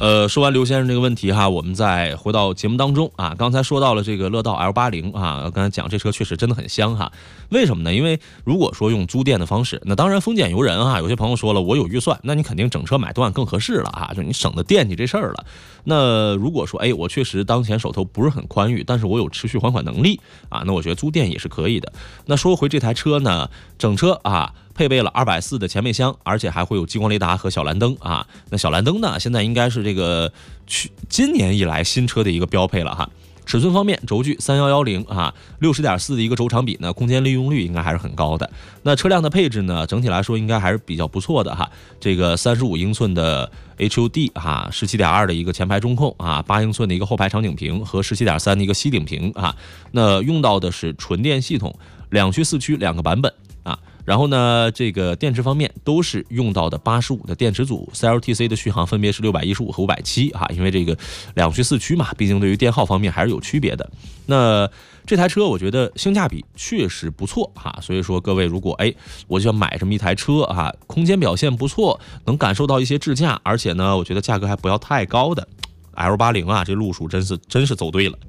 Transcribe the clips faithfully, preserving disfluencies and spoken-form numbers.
呃，说完刘先生这个问题哈，我们再回到节目当中啊。刚才说到了这个乐道 L 八十 啊，刚才讲这车确实真的很香哈。为什么呢？因为如果说用租电的方式，那当然丰俭由人哈。有些朋友说了，我有预算，那你肯定整车买断更合适了啊，就你省得惦记这事儿了。那如果说哎，我确实当前手头不是很宽裕，但是我有持续还款能力啊，那我觉得租电也是可以的。那说回这台车呢，整车啊。配备了二百四的前备箱，而且还会有激光雷达和小蓝灯啊。那小蓝灯呢，现在应该是这个去今年以来新车的一个标配了哈。尺寸方面，轴距三一一零啊，六十点四的一个轴长比呢，空间利用率应该还是很高的。那车辆的配置呢，整体来说应该还是比较不错的哈。这个三十五英寸的 H U D 哈，十七点二的一个前排中控啊，八英寸的一个后排场景屏和十七点三的一个吸顶屏啊。那用到的是纯电系统，两驱四驱两个版本啊。然后呢，这个电池方面都是用到的八十五的电池组 ，C L T C 的续航分别是六百一十五和五百七啊，因为这个两驱四驱嘛，毕竟对于电耗方面还是有区别的。那这台车我觉得性价比确实不错哈，所以说各位如果哎，我就要买这么一台车啊，空间表现不错，能感受到一些智驾，而且呢，我觉得价格还不要太高的 L 八十 啊，这路数真是真是走对了。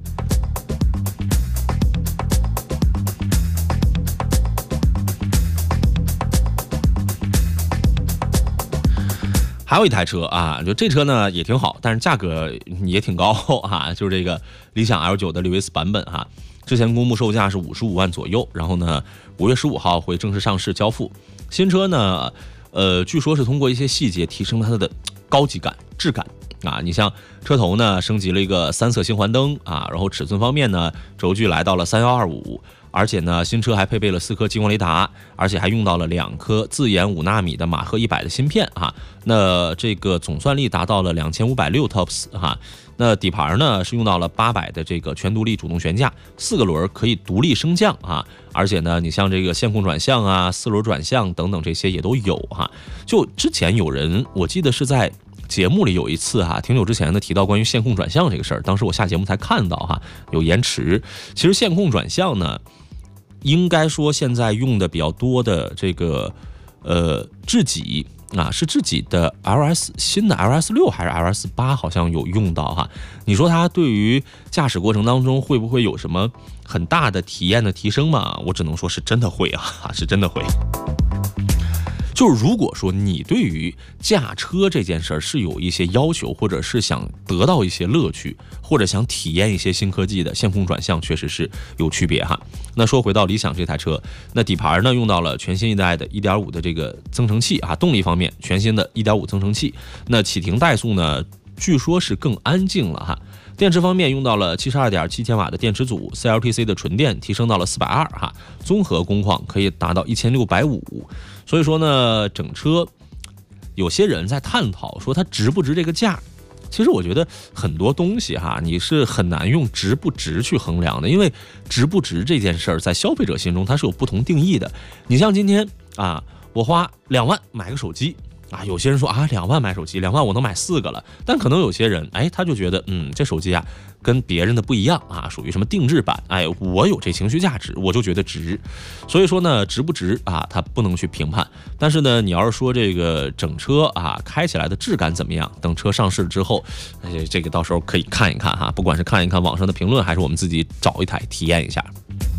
还有一台车啊，就这车呢也挺好，但是价格也挺高啊，就是这个理想 L 九 的六 S 版本哈，之前公布售价是五十五万左右，然后呢五月十五号会正式上市交付。新车呢，呃，据说是通过一些细节提升了它的高级感、质感啊。你像车头呢升级了一个三色星环灯啊，然后尺寸方面呢，轴距来到了三一二五。而且呢，新车还配备了四颗激光雷达，而且还用到了两颗自研五纳米的马赫一百的芯片哈。那这个总算力达到了两千五百六 tops 哈。那底盘呢是用到了八百的这个全独立主动悬架，四个轮可以独立升降啊。而且呢，你像这个线控转向啊、四轮转向等等这些也都有哈。就之前有人，我记得是在节目里有一次哈，挺久之前的提到关于线控转向这个事儿，当时我下节目才看到哈，有延迟。其实线控转向呢，应该说现在用的比较多的这个呃智己啊，是智己的 L S 新的 L S 六还是 L S 八好像有用到哈。你说它对于驾驶过程当中会不会有什么很大的体验的提升嘛？我只能说是真的会啊，是真的会。就是如果说你对于驾车这件事儿是有一些要求，或者是想得到一些乐趣，或者想体验一些新科技的，线控转向确实是有区别哈。那说回到理想这台车，那底盘呢用到了全新一代的 一点五 的这个增程器啊，动力方面全新的 一点五 增程器，那启停怠速呢据说是更安静了哈。电池方面用到了 七十二点七千瓦的电池组 ，C L T C 的纯电提升到了四百二十哈，综合工况可以达到一千六百五十。所以说呢，整车有些人在探讨说它值不值这个价。其实我觉得很多东西哈，你是很难用值不值去衡量的，因为值不值这件事儿在消费者心中它是有不同定义的。你像今天啊，我花两万买个手机。啊，有些人说啊，两万买手机，两万我能买四个了。但可能有些人，哎，他就觉得，嗯，这手机啊，跟别人的不一样啊，属于什么定制版，哎，我有这情绪价值，我就觉得值。所以说呢，值不值啊，他不能去评判。但是呢，你要是说这个整车啊，开起来的质感怎么样？等车上市之后，哎，这个到时候可以看一看哈，不管是看一看网上的评论，还是我们自己找一台体验一下。